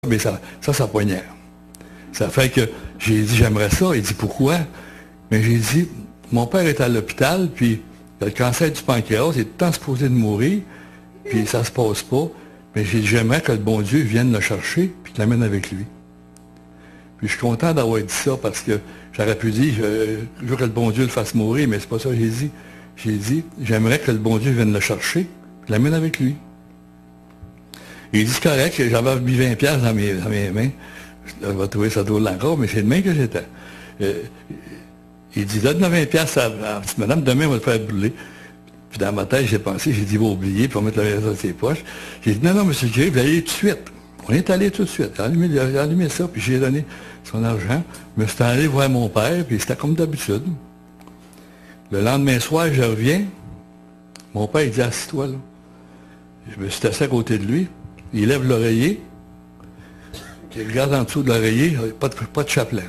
Mais ça poignait. Ça fait que j'ai dit, j'aimerais ça. Il dit, pourquoi? Mais j'ai dit, mon père est à l'hôpital, puis il a le cancer du pancréas, il est tout le temps supposé de mourir, puis ça se passe pas. Mais j'ai dit, j'aimerais que le bon Dieu vienne le chercher, puis qu'il l'amène avec lui. Puis je suis content d'avoir dit ça, parce que j'aurais pu dire, je veux que le bon Dieu le fasse mourir, mais c'est pas ça que j'ai dit. J'ai dit, j'aimerais que le bon Dieu vienne le chercher, puis qu'il l'amène avec lui. Il dit, c'est correct, j'avais mis 20$ dans mes mains. Je vais trouver ça drôle encore, mais c'est de main que j'étais. Il dit, donne 20$ à la petite madame, demain, on va le faire brûler. Puis dans ma tête, j'ai pensé, j'ai dit, il va oublier, puis on va mettre le reste dans ses poches. J'ai dit, non, monsieur Gray, vous allez tout de suite. On est allé tout de suite. Il a allumé ça, puis j'ai donné son argent. Je me suis allé voir mon père, puis c'était comme d'habitude. Le lendemain soir, je reviens. Mon père, il dit, assis-toi, là. Je me suis assis à côté de lui. Il lève l'oreiller. Il regarde en dessous de l'oreiller, pas de chapelet.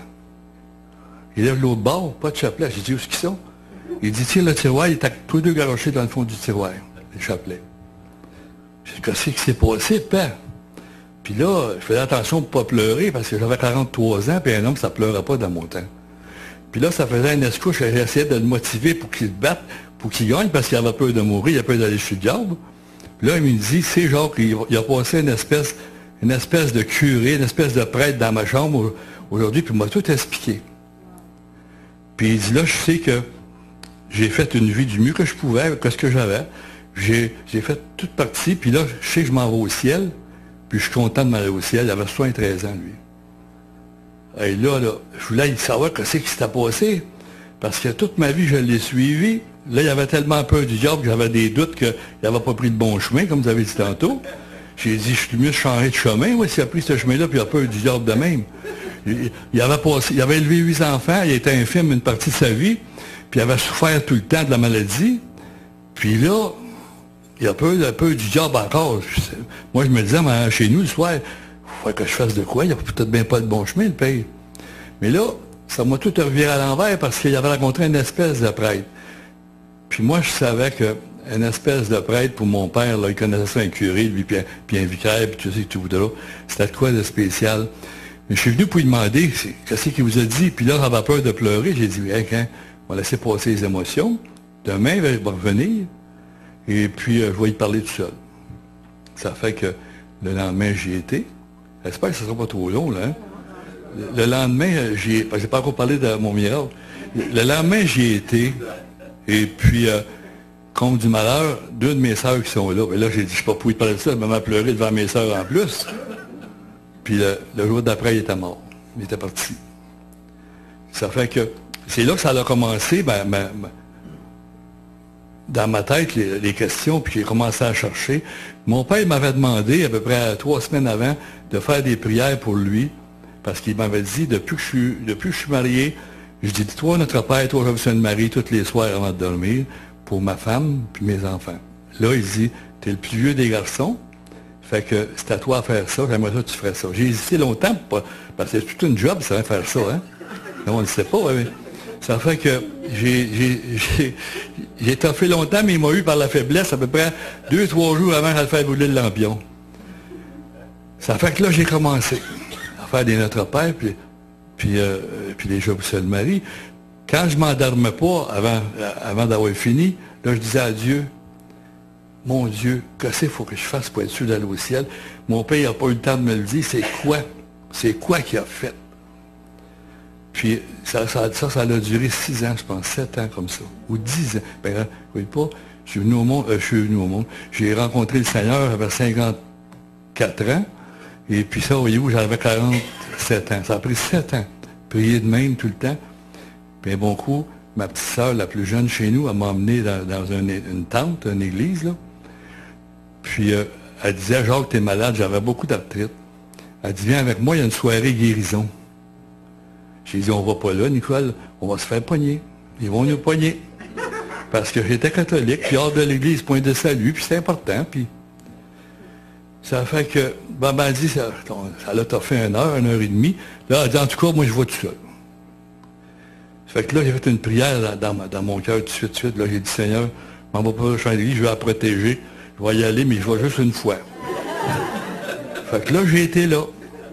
Il lève l'autre bord, pas de chapelet. J'ai dit, où est-ce qu'ils sont? Il dit, tiens, le tiroir, il est tous les deux garochés dans le fond du tiroir, les chapelets. J'ai dit, qu'est-ce qui s'est passé, père? Puis là, je faisais attention de ne pas pleurer, parce que j'avais 43 ans, puis un homme, ça ne pleurait pas dans mon temps. Puis là, ça faisait un escouche, j'essayais de le motiver pour qu'il se batte, pour qu'il gagne, parce qu'il avait peur de mourir, il avait peur d'aller chez le diable. Puis là, il me dit, c'est genre qu'il a passé une espèce de curé, une espèce de prêtre dans ma chambre aujourd'hui, puis il m'a tout expliqué. Puis il dit, là, je sais que j'ai fait une vie du mieux que je pouvais, avec ce que j'avais. J'ai fait toute partie, puis là, je sais que je m'en vais au ciel, puis je suis content de m'aller au ciel. Il avait 73 ans, lui. Et là, je voulais savoir ce qui s'était passé, parce que toute ma vie, je l'ai suivi. Là, il avait tellement peur du diable que j'avais des doutes qu'il n'avait pas pris le bon chemin, comme vous avez dit tantôt. J'ai dit, je suis mieux de changer de chemin, ouais, s'il a pris ce chemin-là, puis il a peur du diable de même. Il avait élevé 8 enfants, il était infirme une partie de sa vie, puis il avait souffert tout le temps de la maladie. Puis là, il a peur du diable encore. Moi, je me disais, chez nous, le soir, il faudrait que je fasse de quoi? Il n'a peut-être bien pas le bon chemin, le père. Mais là, ça m'a tout reviré à l'envers parce qu'il avait rencontré une espèce de prêtre. Puis moi, je savais qu'une espèce de prêtre, pour mon père, là, il connaissait ça, un curé, lui, puis un vicaire, puis tu sais, tout là. C'était de quoi de spécial? Mais je suis venu pour lui demander, qu'est-ce qu'il vous a dit? Puis là, j'avais peur de pleurer. J'ai dit, hey, on va laisser passer les émotions. Demain, il va revenir. Et puis, je vais y parler tout seul. Ça fait que le lendemain, j'y étais. J'espère que ce ne sera pas trop long, là. Hein? Le lendemain, j'ai pas encore parlé de mon miracle. Le lendemain, j'y étais. Et puis, compte du malheur, 2 de mes sœurs qui sont là. Et là, j'ai dit, je ne suis pas pour parler de ça. Elle m'a pleuré devant mes sœurs en plus. Puis le jour d'après, il était mort. Il était parti. Ça fait que c'est là que ça a commencé, dans ma tête, les questions, puis j'ai commencé à chercher. Mon père m'avait demandé, à peu près 3 semaines avant, de faire des prières pour lui, parce qu'il m'avait dit, depuis que je suis marié, je dis, toi, notre Père, toi, je suis Marie, tous les soirs avant de dormir, pour ma femme puis mes enfants. Là, il dit, tu es le plus vieux des garçons, fait que c'est à toi à faire ça, j'aimerais ça que tu ferais ça. J'ai hésité longtemps, parce que c'est toute une job, ça va faire ça, hein. Non, on ne le sait pas, mais ça fait que j'ai toffé longtemps, mais il m'a eu par la faiblesse à peu près 2-3 jours avant de faire brûler le lampion. Ça fait que là, j'ai commencé à faire des Notre Père, puis les Je vous salue Marie. Quand je ne m'endormais pas avant d'avoir fini, là, je disais à Dieu, mon Dieu, qu'est-ce qu'il faut que je fasse pour être sûr d'aller au ciel? Mon père n'a pas eu le temps de me le dire, c'est quoi qu'il a fait? Puis ça a duré 6 ans, je pense, 7 ans comme ça, ou 10 ans. Ben, vous voyez pas, je suis venu au monde, j'ai rencontré le Seigneur, j'avais 54 ans, et puis ça, voyez-vous, j'avais 47 ans. Ça a pris 7 ans, prier de même tout le temps. Puis un bon coup, ma petite sœur, la plus jeune chez nous, elle m'a emmené dans une tente, une église, là. Puis elle disait, Jacques, t'es malade, j'avais beaucoup d'arthrite. Elle dit, viens avec moi, il y a une soirée guérison. J'ai dit, on va pas là, Nicole, on va se faire pogner. Ils vont nous pogner. Parce que j'étais catholique, puis hors de l'église, point de salut, puis c'est important, puis... Ça fait que, elle m'a dit, ça l'a fait 1 heure, 1 heure et demie. Là, elle dit, en tout cas, moi, je vais tout seul. Ça fait que là, j'ai fait une prière dans mon cœur tout de suite. Là, j'ai dit, Seigneur, je m'en vais pas à l'église, je vais la protéger. Je vais y aller, mais je vais juste une fois. Fait que là, j'ai été là.